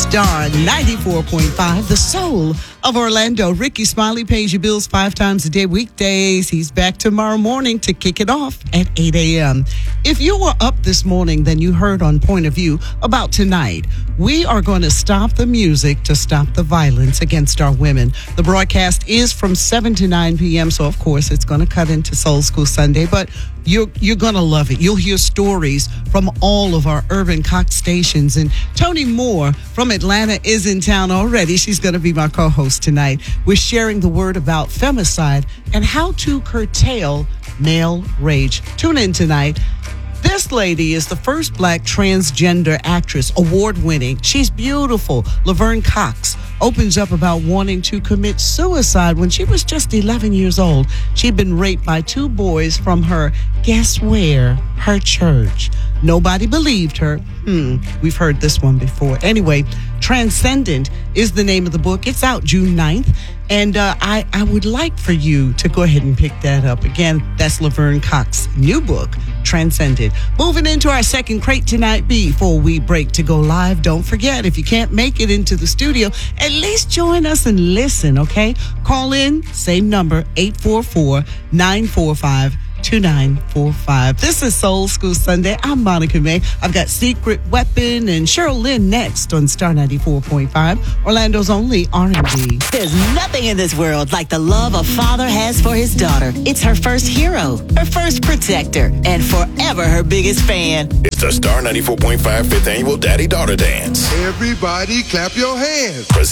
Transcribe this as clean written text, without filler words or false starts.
Star 94.5, the soul of Orlando. Ricky Smiley pays your bills 5 times a day, weekdays. He's back tomorrow morning to kick it off at 8 a.m. If you were up this morning, then you heard on Point of View about tonight. We are going to stop the music to stop the violence against our women. The broadcast is from 7 to 9 p.m., so of course it's going to cut into Soul School Sunday, but you're going to love it. You'll hear stories from all of our urban Cox stations. And Tony Moore from Atlanta is in town already. She's going to be my co-host tonight. We're sharing the word about femicide and how to curtail male rage. Tune in tonight. This lady is the first black transgender actress, award-winning. She's beautiful. Laverne Cox opens up about wanting to commit suicide when she was just 11 years old. She'd been raped by 2 boys from her, guess where? Her church. Nobody believed her. We've heard this one before. Anyway, Transcendent is the name of the book. It's out June 9th. And I would like for you to go ahead and pick that up. Again, that's Laverne Cox's new book, Transcendent. Moving into our second crate tonight before we break to go live. Don't forget, if you can't make it into the studio, at least join us and listen, okay? Call in, same number, 844-945-2945. This is Soul School Sunday. I'm Monica May. I've got Secret Weapon and Cheryl Lynn next on Star 94.5, Orlando's only R&B. There's nothing in this world like the love a father has for his daughter. It's her first hero, her first protector, and forever her biggest fan. It's the Star 94.5 5th Annual Daddy-Daughter Dance. Everybody clap your hands. Presented